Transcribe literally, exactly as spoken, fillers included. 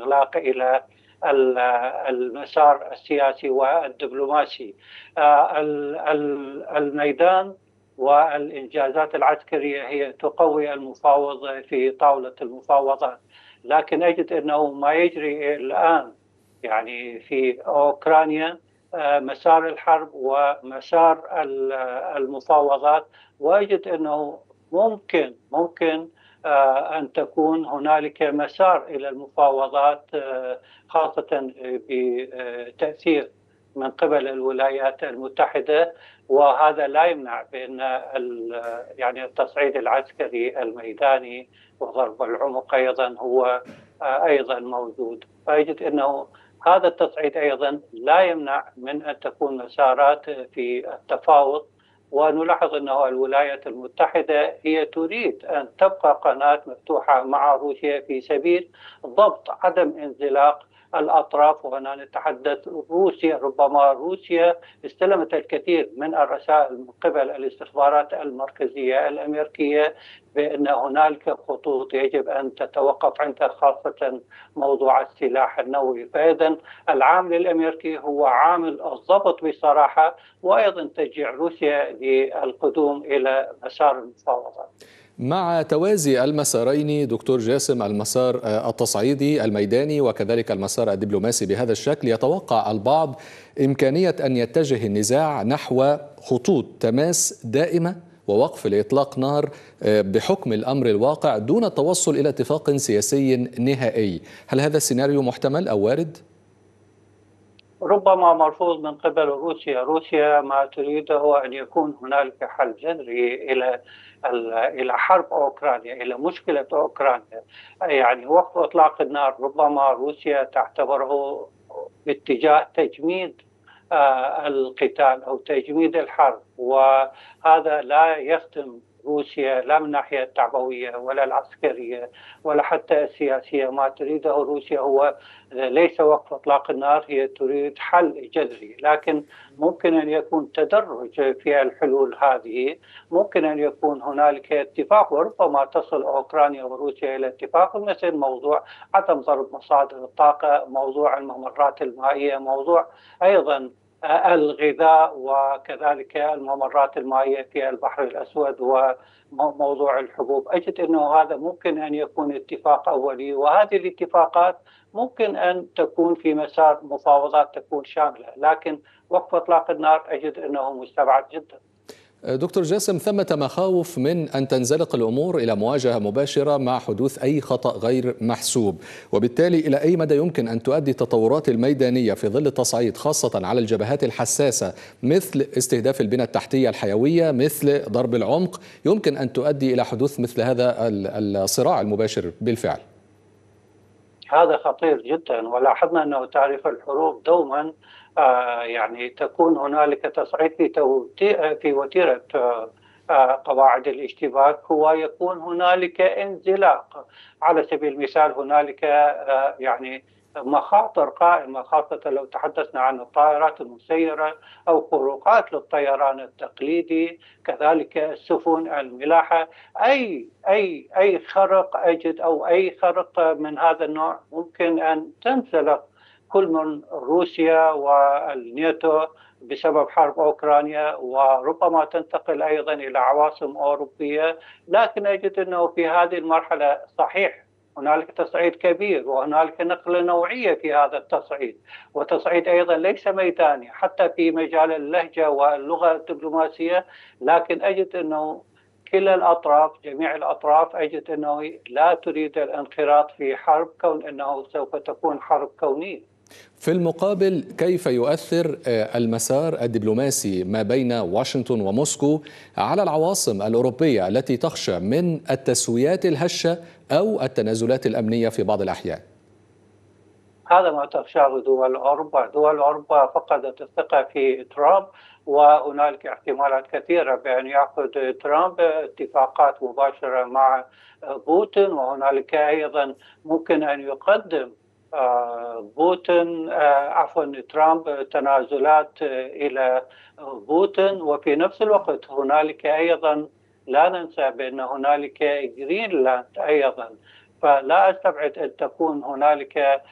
الإغلاق إلى المسار السياسي والدبلوماسي. الميدان والإنجازات العسكرية هي تقوي المفاوض في طاولة المفاوضات، لكن أجد أنه ما يجري الآن يعني في أوكرانيا مسار الحرب ومسار المفاوضات، وأجد أنه ممكن ممكن أن تكون هنالك مسار إلى المفاوضات، خاصة بتأثير من قبل الولايات المتحدة، وهذا لا يمنع بأن يعني التصعيد العسكري الميداني وضرب العنق أيضا هو أيضا موجود. فأجد أنه هذا التصعيد أيضا لا يمنع من أن تكون مسارات في التفاوض، ونلاحظ أنه الولايات المتحدة هي تريد أن تبقى قناة مفتوحة مع روسيا في سبيل ضبط عدم انزلاق الأطراف. وهنا نتحدث روسيا، ربما روسيا استلمت الكثير من الرسائل من قبل الاستخبارات المركزية الأمريكية بأن هنالك خطوط يجب أن تتوقف عندها، خاصة موضوع السلاح النووي. فإذا العامل الأمريكي هو عامل الضبط بصراحة، وأيضا تشجيع روسيا للقدوم إلى مسار المفاوضات. مع توازي المسارين دكتور جاسم، المسار التصعيدي الميداني وكذلك المسار الدبلوماسي بهذا الشكل، يتوقع البعض إمكانية أن يتجه النزاع نحو خطوط تماس دائمة ووقف لإطلاق نار بحكم الأمر الواقع دون التوصل إلى اتفاق سياسي نهائي. هل هذا السيناريو محتمل أو وارد؟ ربما مرفوض من قبل روسيا. روسيا ما تريده أن يكون هنالك حل جذري إلى إلى حرب أوكرانيا، إلى مشكلة أوكرانيا. يعني وقف إطلاق النار ربما روسيا تعتبره باتجاه تجميد القتال أو تجميد الحرب، وهذا لا يخدم روسيا لا من الناحية التعبوية ولا العسكرية ولا حتى السياسية. ما تريده روسيا هو ليس وقف إطلاق النار، هي تريد حل جذري، لكن ممكن أن يكون تدرج في الحلول هذه. ممكن أن يكون هنالك اتفاق، وربما تصل أوكرانيا وروسيا إلى اتفاق، مثل موضوع عدم ضرب مصادر الطاقة، موضوع الممرات المائية، موضوع أيضا الغذاء، وكذلك الممرات المائية في البحر الأسود، وموضوع الحبوب. أجد أنه هذا ممكن أن يكون اتفاق أولي، وهذه الاتفاقات ممكن أن تكون في مسار مفاوضات تكون شاملة، لكن وقف إطلاق النار أجد أنه مستبعد جدا. دكتور جاسم، ثمة مخاوف من أن تنزلق الأمور إلى مواجهة مباشرة مع حدوث أي خطأ غير محسوب، وبالتالي إلى أي مدى يمكن أن تؤدي التطورات الميدانية في ظل التصعيد خاصة على الجبهات الحساسة مثل استهداف البنى التحتية الحيوية، مثل ضرب العمق، يمكن أن تؤدي إلى حدوث مثل هذا الصراع المباشر بالفعل؟ هذا خطير جدا، ولاحظنا أنه تعرف الحروب دوما آه يعني تكون هنالك تصعيد في في وتيرة آه قواعد الاشتباك، هو يكون هنالك انزلاق. على سبيل المثال هنالك آه يعني مخاطر قائمة، خاصة لو تحدثنا عن الطائرات المسيرة أو خروقات للطيران التقليدي، كذلك السفن الملاحة. أي أي أي خرق أجد أو أي خرق من هذا النوع ممكن أن تنزلق كل من روسيا والناتو بسبب حرب أوكرانيا، وربما تنتقل أيضا إلى عواصم أوروبية. لكن أجد أنه في هذه المرحلة صحيح هنالك تصعيد كبير، وهنالك نقلة نوعية في هذا التصعيد، وتصعيد أيضا ليس ميداني حتى في مجال اللهجة واللغة الدبلوماسية. لكن أجد أنه كلا الأطراف، جميع الأطراف، أجد أنه لا تريد الانخراط في حرب، كون أنه سوف تكون حرب كونية. في المقابل، كيف يؤثر المسار الدبلوماسي ما بين واشنطن وموسكو على العواصم الأوروبية التي تخشى من التسويات الهشة أو التنازلات الأمنية في بعض الأحيان؟ هذا ما تخشاه دول أوروبا. دول أوروبا فقدت الثقة في ترامب، وهنالك احتمالات كثيرة بأن يأخذ ترامب اتفاقات مباشرة مع بوتين، وهنالك أيضا ممكن أن يقدم بوتين عفوا ترامب تنازلات إلى بوتين. وفي نفس الوقت هنالك أيضا لا ننسى بأن هنالك جرينلاند أيضا، فلا أستبعد أن تكون هنالك